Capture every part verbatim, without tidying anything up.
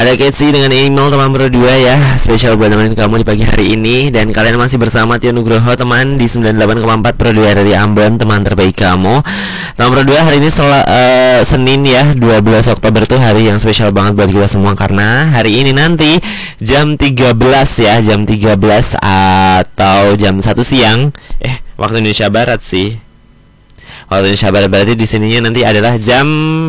Ada Ketsi dengan email teman berdua ya, spesial buat teman kamu di pagi hari ini. Dan kalian masih bersama Tio Nugroho teman di sembilan puluh delapan koma empat Pro dua dari Ambon, teman terbaik kamu. Teman berdua, hari ini sel- uh, Senin ya, dua belas Oktober tuh hari yang spesial banget buat kita semua. Karena hari ini nanti jam tiga belas ya, jam tiga belas atau jam satu siang, Eh, waktu Indonesia Barat sih. Waktu Indonesia Barat berarti di sininya nanti adalah jam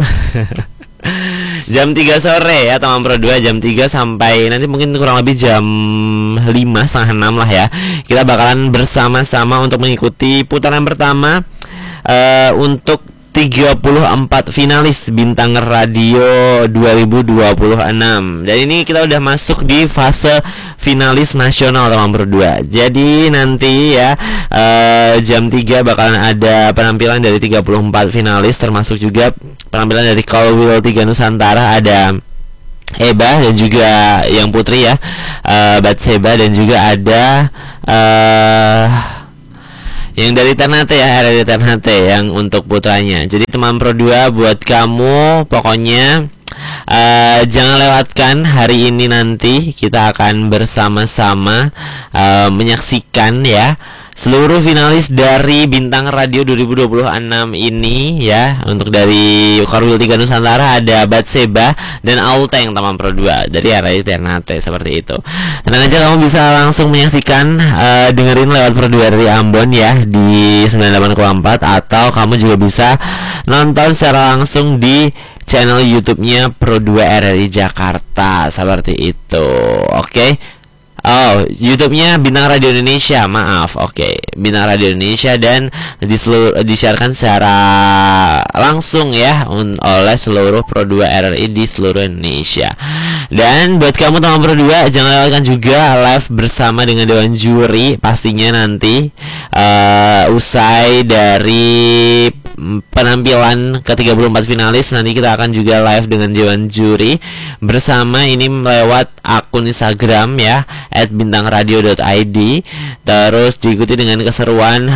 jam tiga sore ya teman Pro dua, jam tiga sampai nanti mungkin kurang lebih jam lima setengah enam lah ya. Kita bakalan bersama-sama untuk mengikuti putaran pertama uh, untuk tiga puluh empat finalis Bintang Radio dua ribu dua puluh enam. Dan ini kita udah masuk di fase finalis nasional teman berdua. Jadi nanti ya uh, jam tiga bakalan ada penampilan dari tiga puluh empat finalis, termasuk juga penampilan dari Kolwil tiga Nusantara, ada Eba dan juga yang putri ya, uh, Batseba, dan juga ada uh, yang dari Ternate ya, dari Ternate yang untuk putranya. Jadi teman Pro dua buat kamu, pokoknya uh, jangan lewatkan hari ini, nanti kita akan bersama-sama uh, menyaksikan ya seluruh finalis dari Bintang Radio dua ribu dua puluh enam ini ya. Untuk dari Korwil tiga Nusantara ada Batseba dan Aulteng teman Pro dua dari area Ternate, seperti itu. Tenang aja, kamu bisa langsung menyaksikan, uh, dengerin lewat Pro dua dari Ambon ya di sembilan puluh delapan koma empat, atau kamu juga bisa nonton secara langsung di channel YouTube-nya Pro dua R R I Jakarta, seperti itu. Oke. Okay? Oh, YouTube-nya Bintang Radio Indonesia, maaf. Oke, okay. Bintang Radio Indonesia, dan di seluruh, disiarkan secara langsung ya un, oleh seluruh Pro dua R R I di seluruh Indonesia. Dan buat kamu teman Pro dua, jangan lewatkan juga live bersama dengan Dewan Juri pastinya nanti uh, usai dari penampilan ke tiga puluh empat finalis. Nanti kita akan juga live dengan Dewan Juri bersama ini lewat akun Instagram ya, at bintang radio dot i d. Terus diikuti dengan keseruan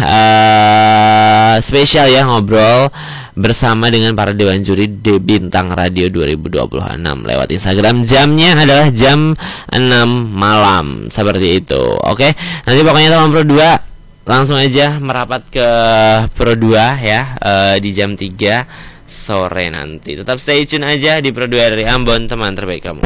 uh, spesial ya, ngobrol bersama dengan para Dewan Juri di Bintang Radio dua ribu dua puluh enam lewat Instagram. Jamnya adalah jam enam malam, seperti itu. Oke, nanti pokoknya teman Pro dua langsung aja merapat ke Pro dua ya, uh, di jam tiga sore nanti. Tetap stay tune aja di Pro dua dari Ambon, teman terbaik kamu.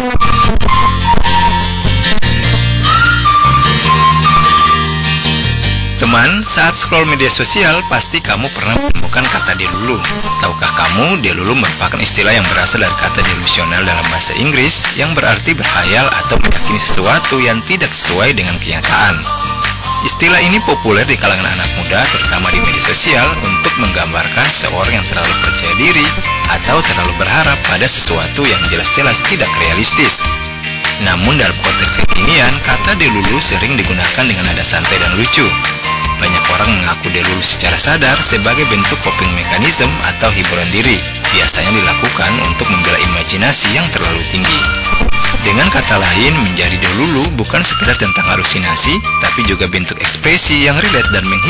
Teman, saat scroll media sosial pasti kamu pernah menemukan kata delulu. Tahukah kamu, delulu merupakan istilah yang berasal dari kata delusional dalam bahasa Inggris yang berarti berhayal atau meyakini sesuatu yang tidak sesuai dengan kenyataan. Istilah ini populer di kalangan anak muda, terutama di media sosial, untuk menggambarkan seorang yang terlalu percaya diri atau terlalu berharap pada sesuatu yang jelas-jelas tidak realistis. Namun dalam konteks kekinian, kata delulu sering digunakan dengan nada santai dan lucu. Banyak orang mengaku delulu secara sadar sebagai bentuk coping mechanism atau hiburan diri, biasanya dilakukan untuk membela imajinasi yang terlalu tinggi. Dengan kata lain, menjadi delulu bukan sekedar tentang halusinasi, tapi juga bentuk ekspresi yang relate dan menghibur